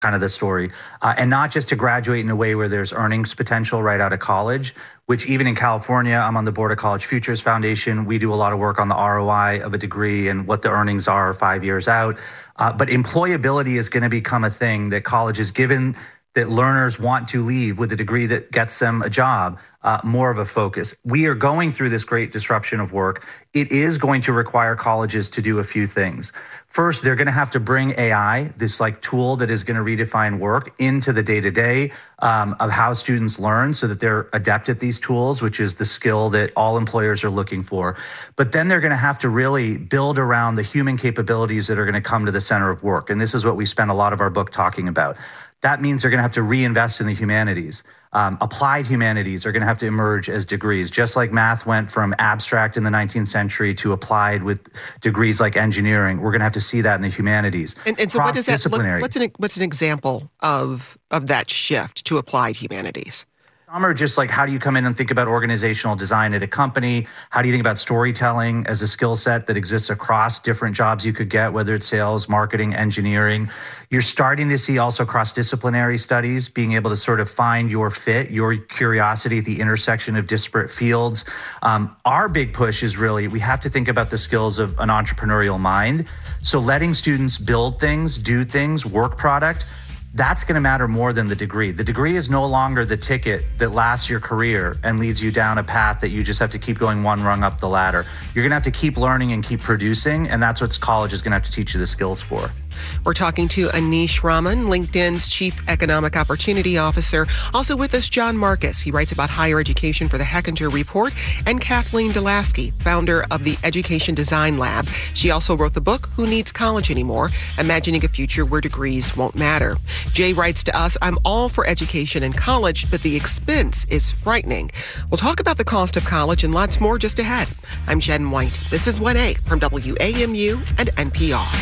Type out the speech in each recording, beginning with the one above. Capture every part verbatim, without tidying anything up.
kind of the story, uh, and not just to graduate in a way where there's earnings potential right out of college, which even in California, I'm on the board of College Futures Foundation. We do a lot of work on the R O I of a degree and what the earnings are five years out. Uh, but employability is going to become a thing that colleges, given that learners want to leave with a degree that gets them a job, uh, more of a focus. We are going through this great disruption of work. It is going to require colleges to do a few things. First, they're going to have to bring A I, this like tool that is going to redefine work, into the day-to-day um, of how students learn so that they're adept at these tools, which is the skill that all employers are looking for. But then they're going to have to really build around the human capabilities that are going to come to the center of work. And this is what we spend a lot of our book talking about. That means they're going to have to reinvest in the humanities. Um, applied humanities are going to have to emerge as degrees, just like math went from abstract in the nineteenth century to applied with degrees like engineering. We're going to have to see that in the humanities. And, and so what does that look, what's an, what's an example of, of that shift to applied humanities? Some are just like, how do you come in and think about organizational design at a company? How do you think about storytelling as a skill set that exists across different jobs you could get, whether it's sales, marketing, engineering? You're starting to see also cross-disciplinary studies, being able to sort of find your fit, your curiosity at the intersection of disparate fields. Um, our big push is really, we have to think about the skills of an entrepreneurial mind. So letting students build things, do things, work product, that's going to matter more than the degree. The degree is no longer the ticket that lasts your career and leads you down a path that you just have to keep going one rung up the ladder. You're going to have to keep learning and keep producing, and that's what college is going to have to teach you the skills for. We're talking to Anish Raman, LinkedIn's Chief Economic Opportunity Officer. Also with us, John Marcus. He writes about higher education for the Hechinger Report, and Kathleen Delaski, founder of the Education Design Lab. She also wrote the book, Who Needs College Anymore? Imagining a Future Where Degrees Won't Matter. Jay writes to us, I'm all for education and college, but the expense is frightening. We'll talk about the cost of college and lots more just ahead. I'm Jen White. This is one A from W A M U and N P R.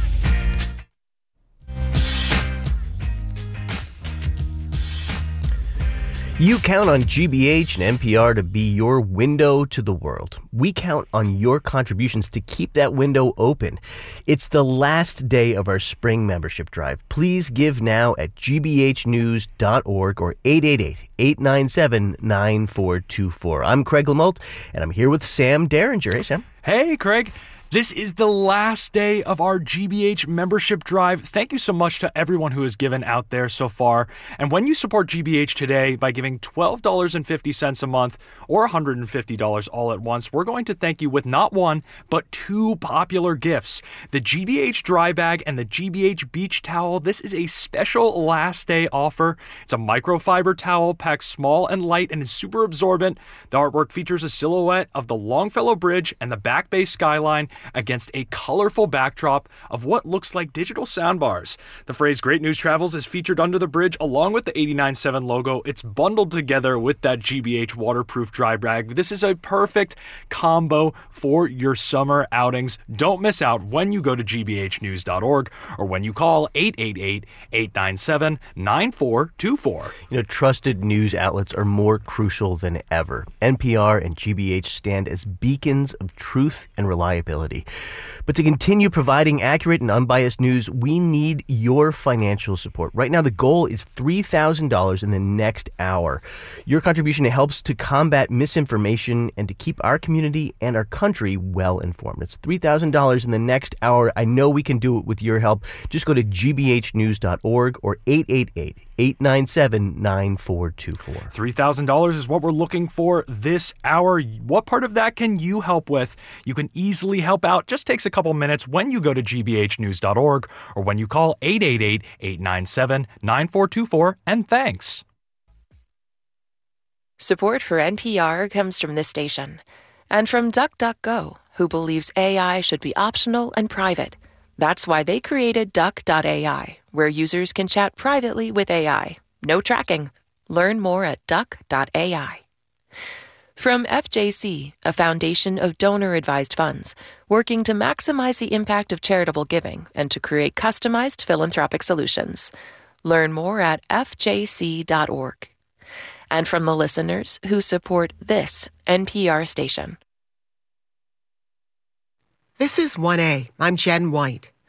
You count on G B H and N P R to be your window to the world. We count on your contributions to keep that window open. It's the last day of our spring membership drive. Please give now at g b h news dot org or eight eight eight, eight nine seven, nine four two four. I'm Craig Lamolt, and I'm here with Sam Derringer. Hey, Sam. Hey, Craig. This is the last day of our G B H membership drive. Thank you so much to everyone who has given out there so far. And when you support G B H today by giving twelve dollars and fifty cents a month or one hundred fifty dollars all at once, we're going to thank you with not one, but two popular gifts. The G B H dry bag and the G B H beach towel. This is a special last day offer. It's a microfiber towel, packed small and light, and is super absorbent. The artwork features a silhouette of the Longfellow Bridge and the Back Bay skyline against a colorful backdrop of what looks like digital soundbars. The phrase Great News Travels is featured under the bridge along with the eighty-nine point seven logo. It's bundled together with that G B H waterproof dry bag. This is a perfect combo for your summer outings. Don't miss out when you go to g b h news dot org or when you call eight eight eight, eight nine seven, nine four two four. You know, trusted news outlets are more crucial than ever. N P R and G B H stand as beacons of truth and reliability. But to continue providing accurate and unbiased news, we need your financial support. Right now, the goal is three thousand dollars in the next hour. Your contribution helps to combat misinformation and to keep our community and our country well informed. It's three thousand dollars in the next hour. I know we can do it with your help. Just go to g b h news dot org or eight eight eight, eight nine seven, nine four two four. three thousand dollars is what we're looking for this hour. What part of that can you help with? You can easily help out. Just takes a couple minutes when you go to g b h news dot org or when you call eight eight eight, eight nine seven, nine four two four, and thanks. Support for N P R comes from this station and from DuckDuckGo, who believes A I should be optional and private. That's why they created duck dot a i, where users can chat privately with A I. No tracking. Learn more at duck dot a i. From F J C, a foundation of donor-advised funds, working to maximize the impact of charitable giving and to create customized philanthropic solutions. Learn more at f j c dot org. And from the listeners who support this N P R station. This is one A. I'm Jen White.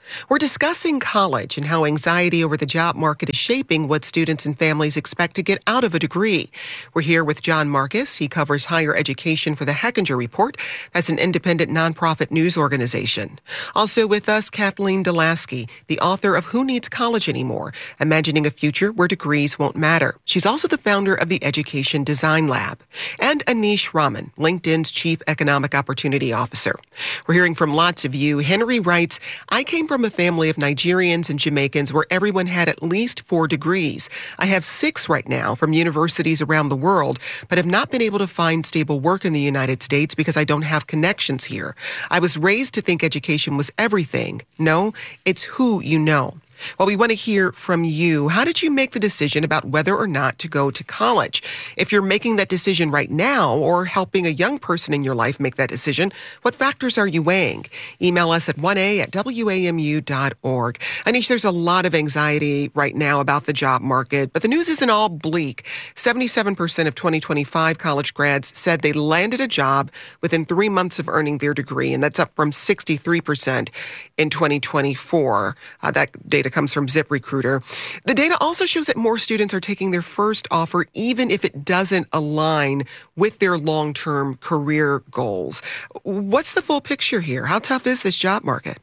We're discussing college and how anxiety over the job market is shaping what students and families expect to get out of a degree. We're here with John Marcus. He covers higher education for the Hechinger Report. That's an independent nonprofit news organization. Also with us, Kathleen Delasky, the author of Who Needs College Anymore? Imagining a Future Where Degrees Won't Matter. She's also the founder of the Education Design Lab. And Anish Raman, LinkedIn's Chief Economic Opportunity Officer. We're hearing from lots of you. Henry writes, I came from a family of Nigerians and Jamaicans where everyone had at least four degrees. I have six right now from universities around the world, but have not been able to find stable work in the United States because I don't have connections here. I was raised to think education was everything. No, it's who you know. Well, we want to hear from you. How did you make the decision about whether or not to go to college? If you're making that decision right now or helping a young person in your life make that decision, what factors are you weighing? Email us at one a at w a m u dot org. Anish, there's a lot of anxiety right now about the job market, but the news isn't all bleak. seventy-seven percent of twenty twenty-five college grads said they landed a job within three months of earning their degree, and that's up from sixty-three percent in twenty twenty-four. Uh, that data comes from ZipRecruiter. The data also shows that more students are taking their first offer even if it doesn't align with their long-term career goals. What's the full picture here? How tough is this job market?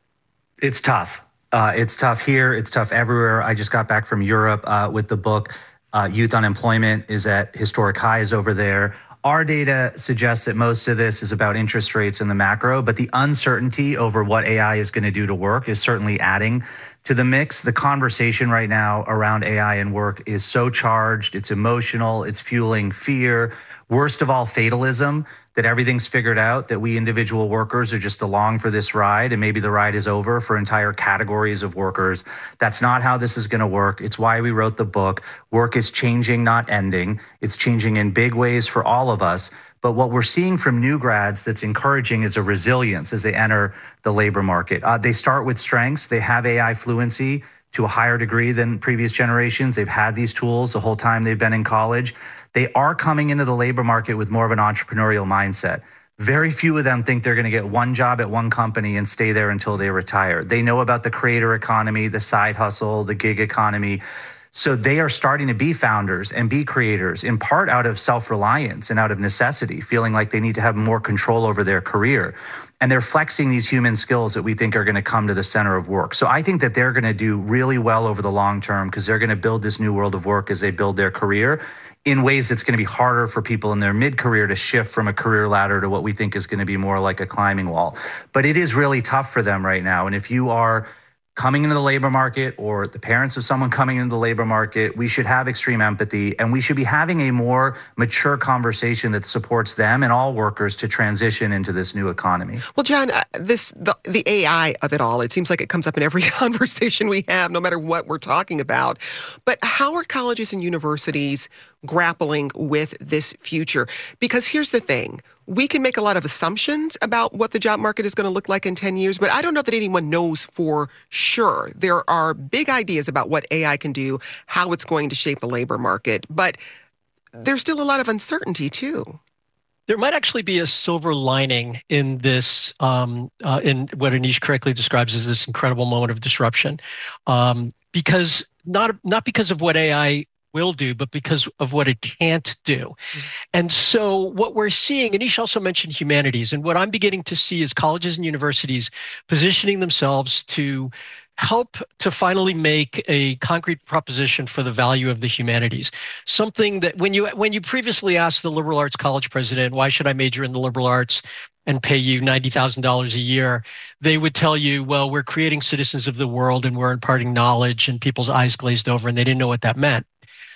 It's tough. Uh, it's tough here. It's tough everywhere. I just got back from Europe uh, with the book. Uh, youth unemployment is at historic highs over there. Our data suggests that most of this is about interest rates in the macro, but the uncertainty over what A I is going to do to work is certainly adding to the mix. The conversation right now around A I and work is so charged, it's emotional, it's fueling fear, worst of all, fatalism, that everything's figured out, that we individual workers are just along for this ride, and maybe the ride is over for entire categories of workers. That's not how this is going to work. It's why we wrote the book. Work is changing, not ending. It's changing in big ways for all of us. But what we're seeing from new grads that's encouraging is a resilience as they enter the labor market. Uh, they start with strengths. They have A I fluency to a higher degree than previous generations. They've had these tools the whole time they've been in college. They are coming into the labor market with more of an entrepreneurial mindset. Very few of them think they're going to get one job at one company and stay there until they retire. They know about the creator economy, the side hustle, the gig economy. So they are starting to be founders and be creators, in part out of self-reliance and out of necessity, feeling like they need to have more control over their career. And they're flexing these human skills that we think are going to come to the center of work. So I think that they're going to do really well over the long term because they're going to build this new world of work as they build their career in ways that's going to be harder for people in their mid-career to shift from a career ladder to what we think is going to be more like a climbing wall. But it is really tough for them right now. And if you are coming into the labor market or the parents of someone coming into the labor market, we should have extreme empathy, and we should be having a more mature conversation that supports them and all workers to transition into this new economy. Well, John, uh, this the, the A I of it all, it seems like it comes up in every conversation we have, no matter what we're talking about. But how are colleges and universities grappling with this future? Because here's the thing. We can make a lot of assumptions about what the job market is going to look like in ten years, but I don't know that anyone knows for sure. There are big ideas about what A I can do, how it's going to shape the labor market, but there's still a lot of uncertainty too. There might actually be a silver lining in this, um, uh, in what Anish correctly describes as this incredible moment of disruption, um, because not not because of what A I will do, but because of what it can't do. Mm-hmm. And so what we're seeing, Anish also mentioned humanities, and what I'm beginning to see is colleges and universities positioning themselves to help to finally make a concrete proposition for the value of the humanities. Something that when you when you previously asked the liberal arts college president, why should I major in the liberal arts and pay you ninety thousand dollars a year, they would tell you, well, we're creating citizens of the world and we're imparting knowledge, and people's eyes glazed over and they didn't know what that meant.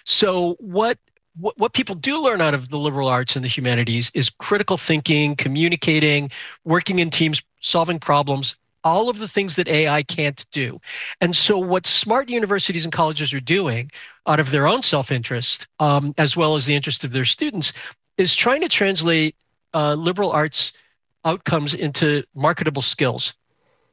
So what, what what people do learn out of the liberal arts and the humanities is critical thinking, communicating, working in teams, solving problems, all of the things that A I can't do. And so what smart universities and colleges are doing out of their own self-interest, um, as well as the interest of their students, is trying to translate uh, liberal arts outcomes into marketable skills.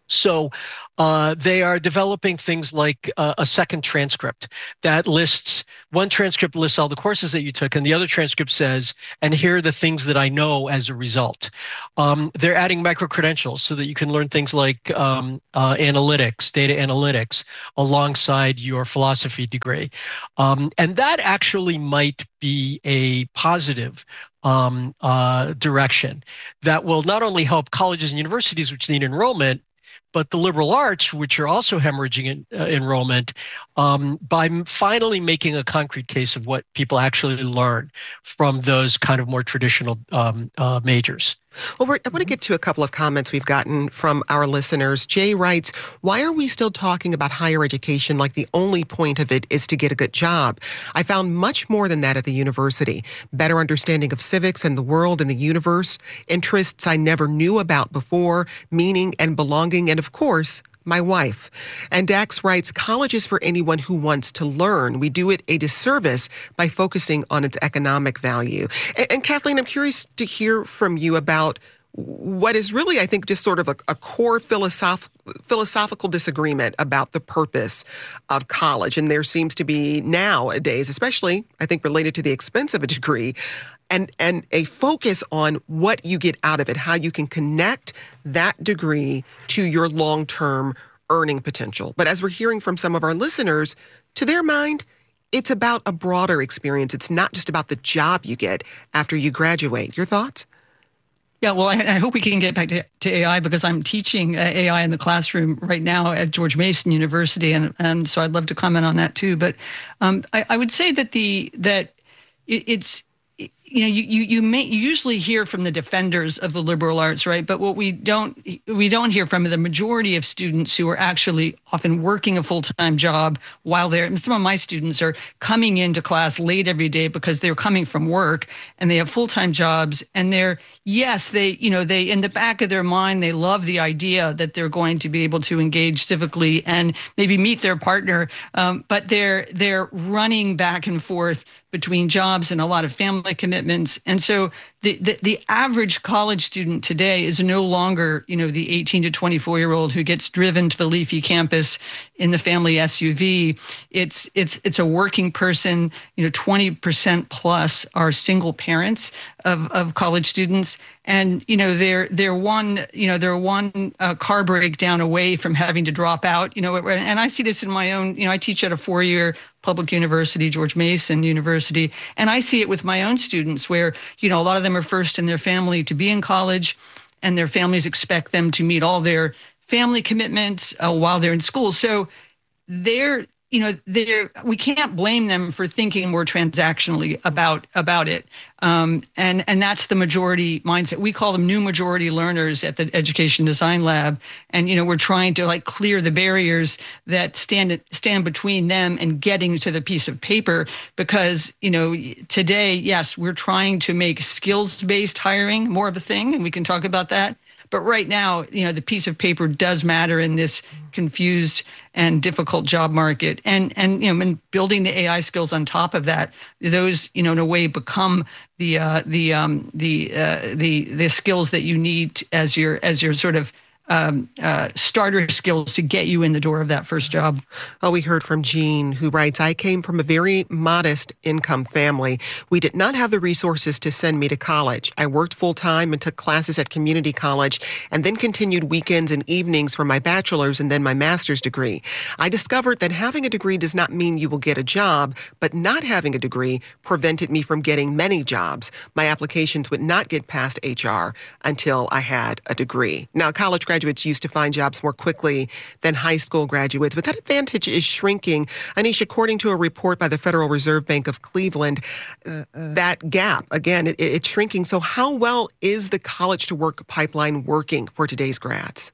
So uh, they are developing things like uh, a second transcript that lists, one transcript lists all the courses that you took, and the other transcript says, and here are the things that I know as a result. Um, they're adding micro-credentials so that you can learn things like um, uh, analytics, data analytics, alongside your philosophy degree. Um, and that actually might be a positive um, uh, direction that will not only help colleges and universities, which need enrollment, but the liberal arts, which are also hemorrhaging in, uh, enrollment, um, by finally making a concrete case of what people actually learn from those kind of more traditional um, uh, majors. Well, we're, I want to get to a couple of comments we've gotten from our listeners. Jay writes, why are we still talking about higher education like the only point of it is to get a good job? I found much more than that at the university. Better understanding of civics and the world and the universe, interests I never knew about before, meaning and belonging, and of course, my wife. And Dax writes, college is for anyone who wants to learn. We do it a disservice by focusing on its economic value. And, and Kathleen, I'm curious to hear from you about what is really, I think, just sort of a, a core philosoph- philosophical disagreement about the purpose of college. And there seems to be nowadays, especially, I think, related to the expense of a degree, and, and a focus on what you get out of it, how you can connect that degree to your long-term earning potential. But as we're hearing from some of our listeners, to their mind, it's about a broader experience. It's not just about the job you get after you graduate. Your thoughts? Yeah, well, I, I hope we can get back to, to A I because I'm teaching uh, A I in the classroom right now at George Mason University, and and so I'd love to comment on that too. But um, I, I would say that the that it, it's you know you you you may you usually hear from the defenders of the liberal arts, right? But what we don't we don't hear from the majority of students who are actually often working a full-time job while they're. And some of my students are coming into class late every day because they're coming from work and they have full-time jobs, and they're yes they you know they in the back of their mind they love the idea that they're going to be able to engage civically and maybe meet their partner, um, but they're they're running back and forth between jobs and a lot of family commitments. And so the, the, the average college student today is no longer, you know, the eighteen to twenty-four year old who gets driven to the leafy campus in the family S U V. It's, it's, it's a working person, you know, twenty percent plus are single parents of, of college students. And, you know, they're, they're one, you know, they're one uh, car breakdown away from having to drop out, you know, and I see this in my own, you know, I teach at a four year public university, George Mason University, and I see it with my own students where, you know, a lot of them are first in their family to be in college, and their families expect them to meet all their family commitments uh, while they're in school. So they're, you know, they're, we can't blame them for thinking more transactionally about about it. Um, and, and that's the majority mindset. We call them new majority learners at the Education Design Lab. And, you know, we're trying to like clear the barriers that stand stand between them and getting to the piece of paper. Because, you know, today, yes, we're trying to make skills-based hiring more of a thing, and we can talk about that. But right now, you know, the piece of paper does matter in this confused and difficult job market. And, and you know, and building the A I skills on top of that, those, you know, in a way become the uh, the um, the uh, the the skills that you need as your as your sort of Um, uh, starter skills to get you in the door of that first job. Oh, we heard from Jean, who writes, I came from a very modest income family. We did not have the resources to send me to college. I worked full-time and took classes at community college and then continued weekends and evenings for my bachelor's and then my master's degree. I discovered that having a degree does not mean you will get a job, but not having a degree prevented me from getting many jobs. My applications would not get past H R until I had a degree. Now, college graduates Graduates used to find jobs more quickly than high school graduates, but that advantage is shrinking. Anish, according to a report by the Federal Reserve Bank of Cleveland, uh, that gap, again, it, it's shrinking. So how well is the college to work pipeline working for today's grads?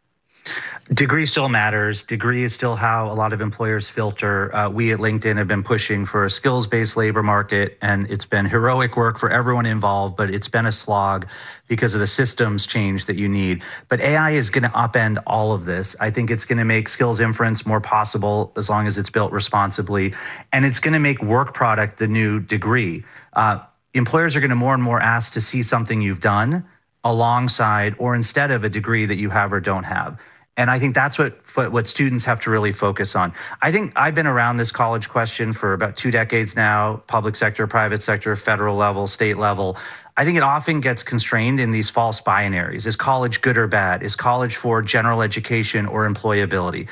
Degree still matters. Degree is still how a lot of employers filter. Uh, we at LinkedIn have been pushing for a skills-based labor market, and it's been heroic work for everyone involved, but it's been a slog because of the systems change that you need. But A I is going to upend all of this. I think it's going to make skills inference more possible as long as it's built responsibly, and it's going to make work product the new degree. Uh, employers are going to more and more ask to see something you've done alongside or instead of a degree that you have or don't have. And I think that's what, what students have to really focus on. I think I've been around this college question for about two decades now, public sector, private sector, federal level, state level. I think it often gets constrained in these false binaries. Is college good or bad? Is college for general education or employability?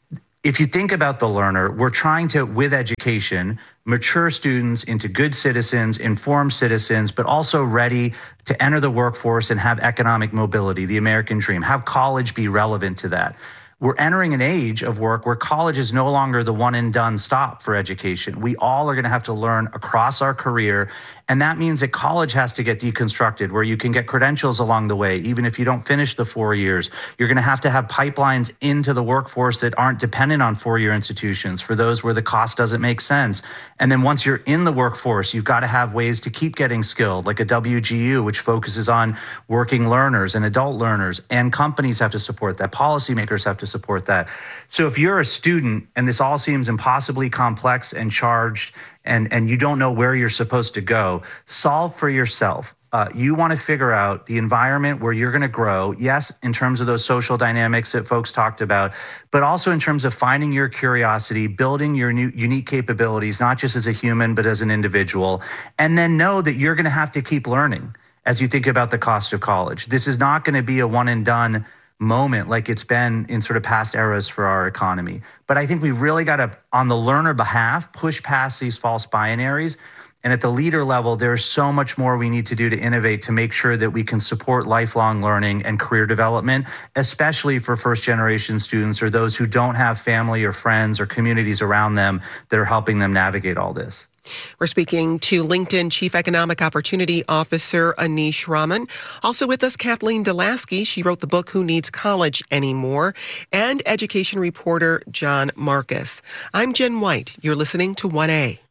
If you think about the learner, we're trying to, with education, mature students into good citizens, informed citizens, but also ready to enter the workforce and have economic mobility, the American dream, have college be relevant to that. We're entering an age of work where college is no longer the one and done stop for education. We all are going to have to learn across our career. And that means that college has to get deconstructed, where you can get credentials along the way. Even if you don't finish the four years, you're going to have to have pipelines into the workforce that aren't dependent on four-year institutions for those where the cost doesn't make sense. And then once you're in the workforce, you've got to have ways to keep getting skilled, like a W G U, which focuses on working learners and adult learners. And companies have to support that. Policymakers have to support that. So if you're a student and this all seems impossibly complex and charged, and, and you don't know where you're supposed to go, solve for yourself. Uh, you want to figure out the environment where you're going to grow, yes, in terms of those social dynamics that folks talked about, but also in terms of finding your curiosity, building your new unique capabilities, not just as a human, but as an individual. And then know that you're going to have to keep learning as you think about the cost of college. This is not going to be a one and done moment like it's been in sort of past eras for our economy. But I think we've really got to, on the learner behalf, push past these false binaries. And at the leader level, there's so much more we need to do to innovate to make sure that we can support lifelong learning and career development, especially for first generation students or those who don't have family or friends or communities around them that are helping them navigate all this. We're speaking to LinkedIn Chief Economic Opportunity Officer Anish Raman. Also with us, Kathleen Delasky. She wrote the book Who Needs College Anymore? And education reporter John Marcus. I'm Jen White. You're listening to one A.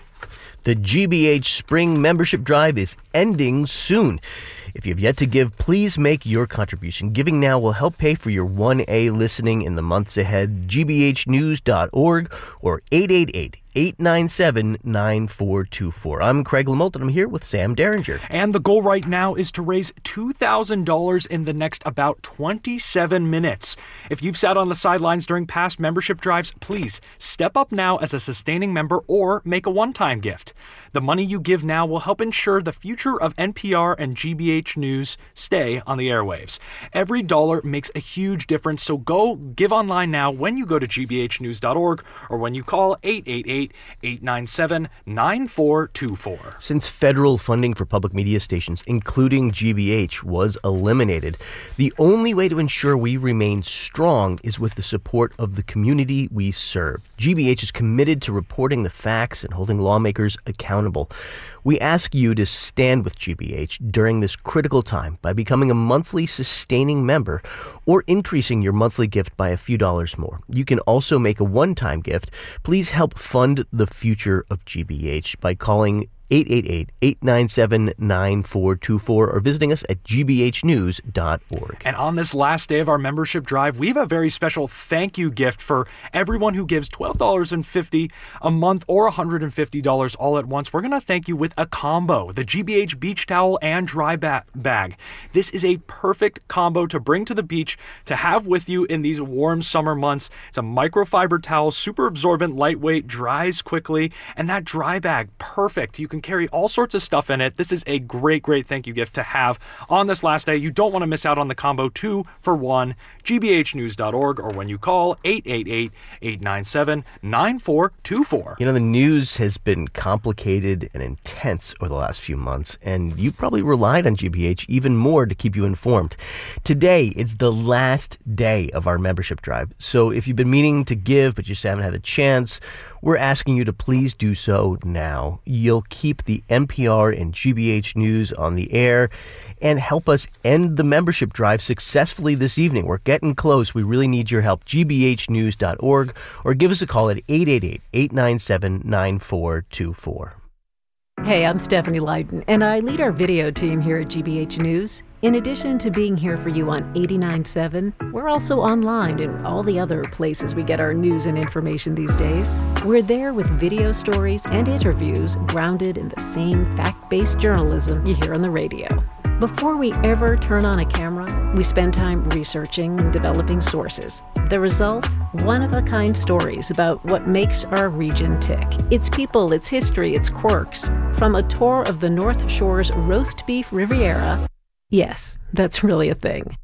The G B H Spring Membership Drive is ending soon. If you've yet to give, please make your contribution. Giving now will help pay for your one A listening in the months ahead. G B H news dot org or eight eight eight, eight nine seven, nine four two four. I'm Craig Lamolta, and I'm here with Sam Derringer. And the goal right now is to raise two thousand dollars in the next about twenty-seven minutes. If you've sat on the sidelines during past membership drives, please step up now as a sustaining member or make a one-time gift. The money you give now will help ensure the future of N P R and G B H News stay on the airwaves. Every dollar makes a huge difference, so go give online now when you go to G B H news dot org or when you call eight eight eight, eight nine seven, nine four two four. Since federal funding for public media stations, including G B H, was eliminated, the only way to ensure we remain strong is with the support of the community we serve. G B H is committed to reporting the facts and holding lawmakers accountable. We ask you to stand with G B H during this critical time by becoming a monthly sustaining member or increasing your monthly gift by a few dollars more. You can also make a one-time gift. Please help fund the future of G B H by calling eight eight eight, eight nine seven, nine four two four or visiting us at G B H news dot org. And on this last day of our membership drive, we have a very special thank you gift for everyone who gives twelve dollars and fifty cents a month or one hundred fifty dollars all at once. We're going to thank you with a combo, the G B H beach towel and dry ba- bag. This is a perfect combo to bring to the beach to have with you in these warm summer months. It's a microfiber towel, super absorbent, lightweight, dries quickly, and that dry bag, perfect. You can carry all sorts of stuff in it. This is a great, great thank you gift to have on this last day. You don't want to miss out on the combo two for one. G B H news dot org or when you call eight eight eight, eight nine seven, nine four two four. You know, the news has been complicated and intense over the last few months, and you probably relied on G B H even more to keep you informed. Today, it's the last day of our membership drive. So if you've been meaning to give but just haven't had the chance, we're asking you to please do so now. You'll keep the N P R and G B H News on the air and help us end the membership drive successfully this evening. We're getting close. We really need your help. G B H news dot org or give us a call at eight eight eight, eight nine seven, nine four two four. Hey, I'm Stephanie Leyden, and I lead our video team here at G B H News. In addition to being here for you on eighty-nine point seven, we're also online and all the other places we get our news and information these days. We're there with video stories and interviews grounded in the same fact-based journalism you hear on the radio. Before we ever turn on a camera, we spend time researching and developing sources. The result? One-of-a-kind stories about what makes our region tick. Its people, its history, its quirks. From a tour of the North Shore's roast beef Riviera, yes, that's really a thing,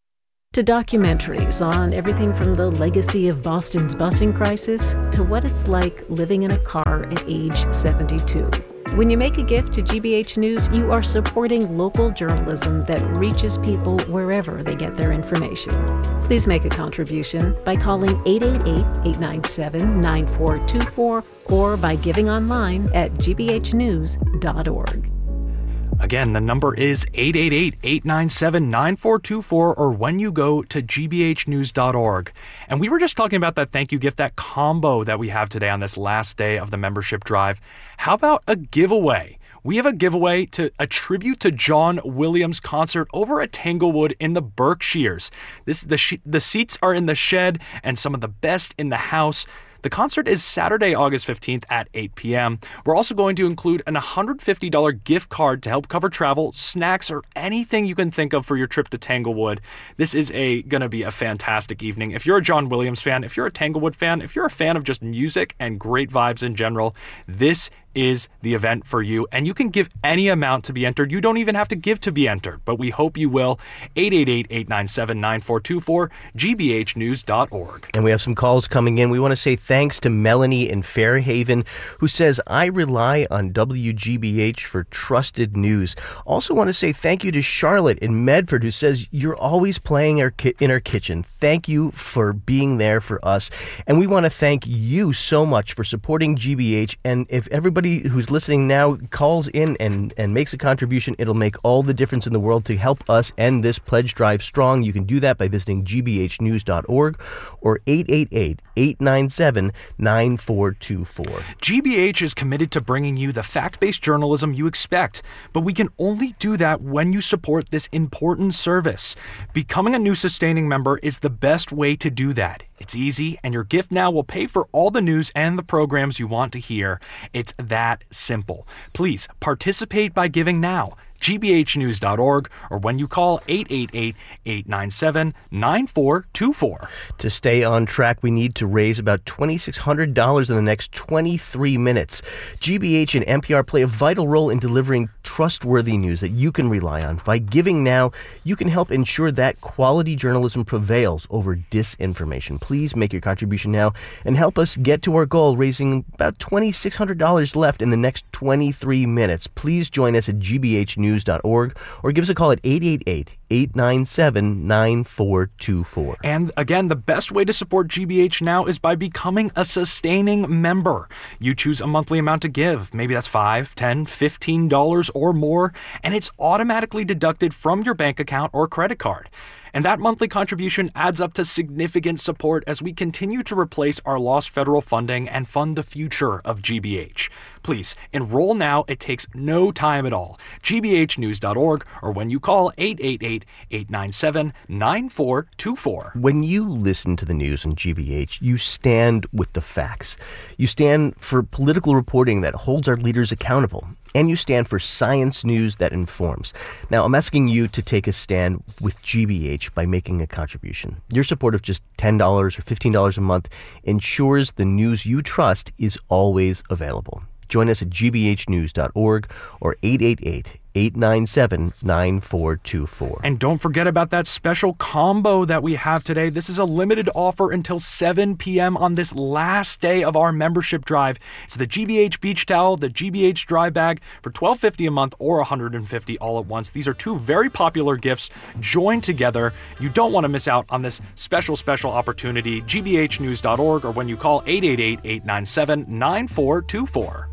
to documentaries on everything from the legacy of Boston's busing crisis to what it's like living in a car at age seventy-two. When you make a gift to G B H News, you are supporting local journalism that reaches people wherever they get their information. Please make a contribution by calling eight eight eight, eight nine seven, nine four two four or by giving online at g b h news dot org. Again, the number is eight eight eight, eight nine seven, nine four two four or when you go to g b h news dot org. And we were just talking about that thank you gift, that combo that we have today on this last day of the membership drive. How about a giveaway? We have a giveaway to a tribute to John Williams concert over at Tanglewood in the Berkshires. This the sh- the seats are in the shed and some of the best in the house. The concert is Saturday, August fifteenth at eight p.m. We're also going to include an one hundred fifty dollars gift card to help cover travel, snacks, or anything you can think of for your trip to Tanglewood. This is a going to be a fantastic evening. If you're a John Williams fan, if you're a Tanglewood fan, if you're a fan of just music and great vibes in general, this is the event for you, and you can give any amount to be entered. You don't even have to give to be entered, but we hope you will. eight eight eight, eight nine seven, nine four two four, g b h news dot org. And we have some calls coming in. We want to say thanks to Melanie in Fairhaven, who says, I rely on W G B H for trusted news. Also want to say thank you to Charlotte in Medford, who says, you're always playing our ki- in our kitchen. Thank you for being there for us. And we want to thank you so much for supporting G B H. And if everybody who's listening now calls in and, and makes a contribution, it'll make all the difference in the world to help us end this pledge drive strong. You can do that by visiting g b h news dot org or eight eight eight, eight nine seven, nine four two four. G B H is committed to bringing you the fact-based journalism you expect, but we can only do that when you support this important service. Becoming a new sustaining member is the best way to do that. It's easy, and your gift now will pay for all the news and the programs you want to hear. It's that simple. Please participate by giving now. g b h news dot org or when you call eight eight eight, eight nine seven, nine four two four. To stay on track, we need to raise about two thousand six hundred dollars in the next twenty-three minutes. G B H and N P R play a vital role in delivering trustworthy news that you can rely on. By giving now, you can help ensure that quality journalism prevails over disinformation. Please make your contribution now and help us get to our goal, raising about two thousand six hundred dollars left in the next twenty-three minutes. Please join us at g b h news dot org or give us a call at eight eight eight, eight nine seven, nine four two four. And again, the best way to support G B H now is by becoming a sustaining member. You choose a monthly amount to give. Maybe that's five, ten, fifteen dollars or more, and it's automatically deducted from your bank account or credit card. And that monthly contribution adds up to significant support as we continue to replace our lost federal funding and fund the future of G B H. Please, enroll now. It takes no time at all. g b h news dot org or when you call eight eight eight, eight nine seven, nine four two four. When you listen to the news on G B H, you stand with the facts. You stand for political reporting that holds our leaders accountable. And you stand for science news that informs. Now, I'm asking you to take a stand with G B H by making a contribution. Your support of just ten dollars or fifteen dollars a month ensures the news you trust is always available. Join us at g b h news dot org or eight eight eight, eight nine seven, nine four two four. And don't forget about that special combo that we have today. This is a limited offer until seven p.m. on this last day of our membership drive. It's the G B H beach towel, the G B H dry bag for twelve fifty a month or one hundred fifty all at once. These are two very popular gifts joined together. You don't want to miss out on this special, special opportunity. g b h news dot org or when you call eight eight eight, eight nine seven, nine four two four.